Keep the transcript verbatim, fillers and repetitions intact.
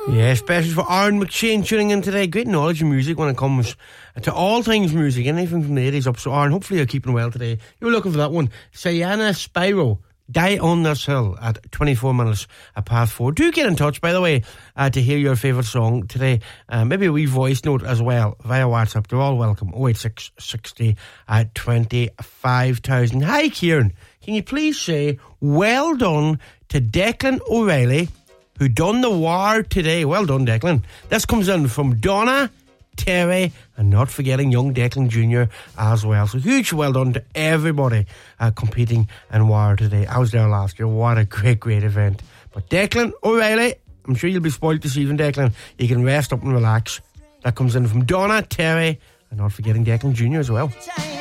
Yeah, especially for Aaron McShane tuning in today. Great knowledge of music when it comes to all things music, anything from the eighties up. So Aaron, hopefully you're keeping well today. You were looking for that one. Sayana Spyro, Die on This Hill at twenty-four minutes past four. Do get in touch, by the way, uh, to hear your favourite song today. Uh, maybe a wee voice note as well via WhatsApp. They're all welcome. oh eight six sixty at twenty-five thousand. Hi, Kieran. Can you please say well done to Declan O'Reilly, who done the war today? Well done, Declan. This comes in from Donna, Terry, and not forgetting young Declan Junior as well. So huge well done to everybody uh, competing in war today. I was there last year. What a great, great event. But Declan O'Reilly, I'm sure you'll be spoiled this evening, Declan. You can rest up and relax. That comes in from Donna, Terry, and not forgetting Declan Junior as well.